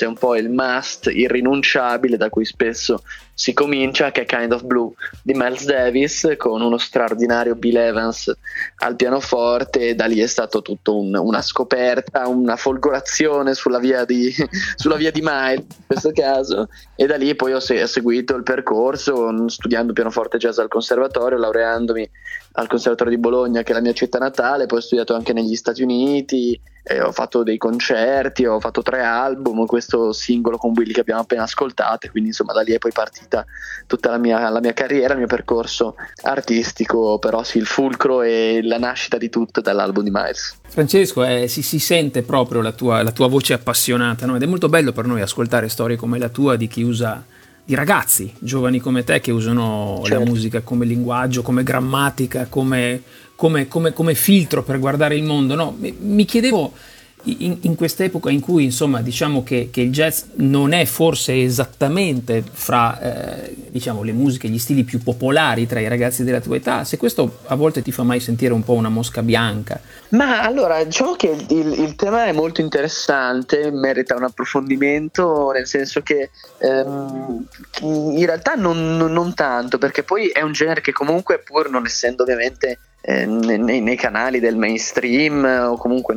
c'è un po' il must irrinunciabile da cui spesso si comincia, che è Kind of Blue di Miles Davis, con uno straordinario Bill Evans al pianoforte, e da lì è stato tutto una scoperta, una folgorazione sulla via di Miles in questo caso, e da lì poi ho seguito il percorso studiando pianoforte jazz al conservatorio, laureandomi al Conservatorio di Bologna, che è la mia città natale. Poi ho studiato anche negli Stati Uniti, ho fatto dei concerti, ho fatto 3 album, questo singolo con Willy che abbiamo appena ascoltato, quindi insomma da lì è poi partita tutta la mia carriera, il mio percorso artistico, però sì, il fulcro e la nascita di tutto dall'album di Miles. Francesco, si sente proprio la tua voce appassionata, no? Ed è molto bello per noi ascoltare storie come la tua, di ragazzi giovani come te che usano la musica come linguaggio, come grammatica, come filtro per guardare il mondo, no? Mi chiedevo, in quest'epoca in cui insomma diciamo che il jazz non è forse esattamente fra diciamo le musiche, gli stili più popolari tra i ragazzi della tua età, se questo a volte ti fa mai sentire un po' una mosca bianca? Ma allora, diciamo che il tema è molto interessante, merita un approfondimento, nel senso che in realtà non tanto, perché poi è un genere che comunque, pur non essendo ovviamente nei canali del mainstream, o comunque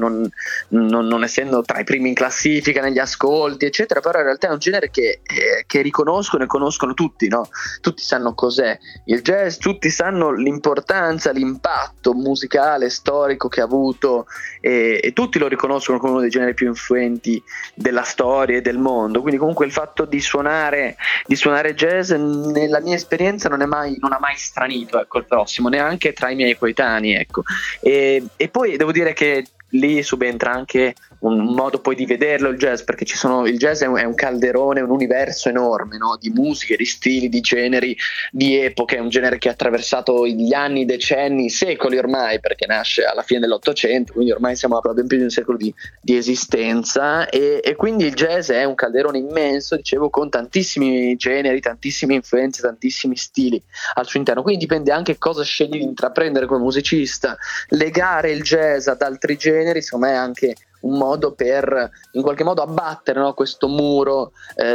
non essendo tra i primi in classifica negli ascolti eccetera, però in realtà è un genere che riconoscono e conoscono tutti, no? Tutti sanno cos'è il jazz, tutti sanno l'importanza, l'impatto musicale, storico che ha avuto, e tutti lo riconoscono come uno dei generi più influenti della storia e del mondo. Quindi comunque il fatto di suonare jazz, nella mia esperienza, non ha mai stranito, ecco, il prossimo, neanche tra i miei coetanei, ecco. E poi devo dire che lì subentra anche un modo poi di vederlo il jazz, perché il jazz è un calderone, un universo enorme, no? Di musiche, di stili, di generi, di epoche. È un genere che ha attraversato gli anni, i decenni, i secoli ormai, perché nasce alla fine dell'Ottocento, quindi ormai siamo a ben più di un secolo di esistenza, e quindi il jazz è un calderone immenso, dicevo, con tantissimi generi, tantissime influenze, tantissimi stili al suo interno. Quindi dipende anche cosa scegli di intraprendere come musicista. Legare il jazz ad altri generi, secondo me, è anche un modo per in qualche modo abbattere, no, questo muro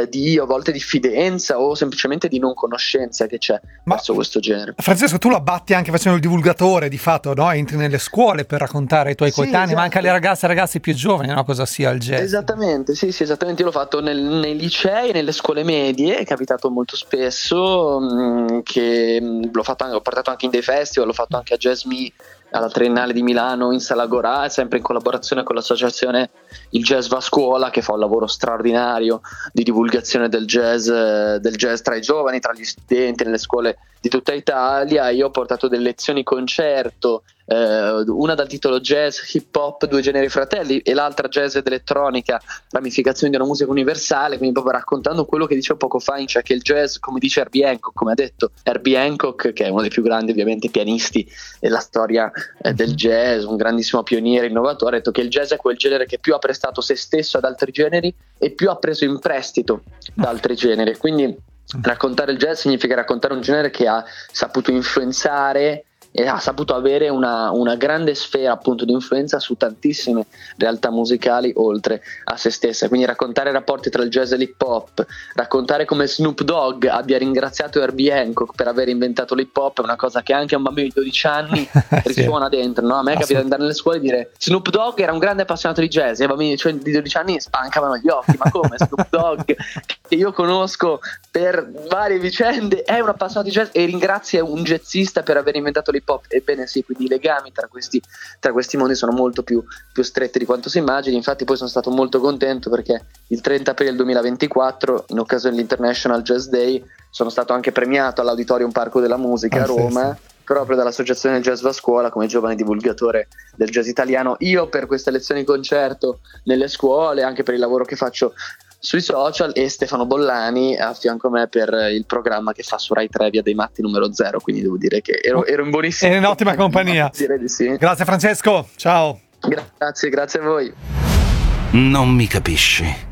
a volte di diffidenza o semplicemente di non conoscenza che c'è verso questo genere. Francesco, tu lo abbatti anche facendo il divulgatore, di fatto, no? Entri nelle scuole per raccontare ai tuai coetanei, esatto, ma anche alle ragazze e ragazzi più giovani, no? Cosa sia il jazz. Esattamente, sì, esattamente. Io l'ho fatto nei licei, nelle scuole medie, è capitato molto spesso, che ho portato anche in dei festival, l'ho fatto anche a Jazz Me, alla Triennale di Milano in Sala Gorà, sempre in collaborazione con l'associazione Il Jazz Va a Scuola, che fa un lavoro straordinario di divulgazione del jazz tra i giovani, tra gli studenti, nelle scuole di tutta Italia. Io ho portato delle lezioni concerto, una dal titolo Jazz, Hip Hop, due generi fratelli, e l'altra Jazz ed elettronica, ramificazioni di una musica universale, quindi proprio raccontando quello che dicevo poco fa, cioè che il jazz, come dice Herbie Hancock, come ha detto Herbie Hancock, che è uno dei più grandi ovviamente pianisti della storia del jazz, un grandissimo pioniere, innovatore, ha detto che il jazz è quel genere che più ha prestato se stesso ad altri generi e più ha preso in prestito da altri generi. Quindi raccontare il jazz significa raccontare un genere che ha saputo influenzare e ha saputo avere una grande sfera appunto di influenza su tantissime realtà musicali oltre a se stessa. Quindi raccontare i rapporti tra il jazz e l'hip hop, raccontare come Snoop Dogg abbia ringraziato Herbie Hancock per aver inventato l'hip hop, è una cosa che anche a un bambino di 12 anni risuona dentro, no? A me capita di andare nelle scuole e dire Snoop Dogg era un grande appassionato di jazz, e i bambini di 12 anni spancavano gli occhi, ma come Snoop Dogg, che io conosco per varie vicende, è un appassionato di jazz e ringrazia un jazzista per aver inventato l'hip hop? Ebbene sì, quindi i legami tra questi mondi sono molto più stretti di quanto si immagini. Infatti poi sono stato molto contento perché il 30 aprile 2024, in occasione dell'International Jazz Day, sono stato anche premiato all'Auditorium Parco della Musica a Roma, proprio dall'associazione Jazz Va a Scuola, come giovane divulgatore del jazz italiano. Io per queste lezioni concerto nelle scuole, anche per il lavoro che faccio sui social, e Stefano Bollani a fianco a me per il programma che fa su Rai 3 Via dei Matti numero 0, quindi devo dire che ero in buonissima in ottima compagnia. Direi di sì. Grazie Francesco, ciao. Grazie a voi. Non mi capisci.